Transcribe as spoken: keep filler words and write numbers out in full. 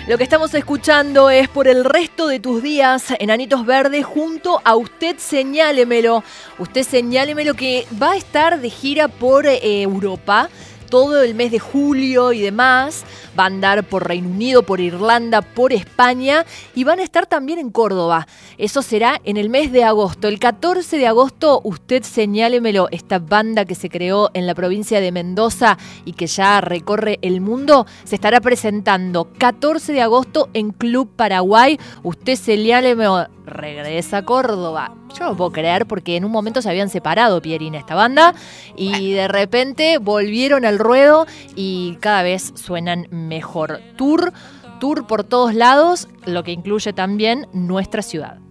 Lo que estamos escuchando es Por el resto de tus días, Enanitos Verdes, junto a Usted Señálemelo. Usted Señálemelo, que va a estar de gira por eh, Europa todo el mes de julio y demás. Va a andar por Reino Unido, por Irlanda, por España y van a estar también en Córdoba. Eso será en el mes de agosto. El catorce de agosto, Usted Señálemelo, esta banda que se creó en la provincia de Mendoza y que ya recorre el mundo, se estará presentando catorce de agosto en Club Paraguay. Usted Señálemelo regresa a Córdoba. Yo no puedo creer, porque en un momento se habían separado Pierina, esta banda, y de repente volvieron al ruedo y cada vez suenan mejor. Tour, tour por todos lados, lo que incluye también nuestra ciudad.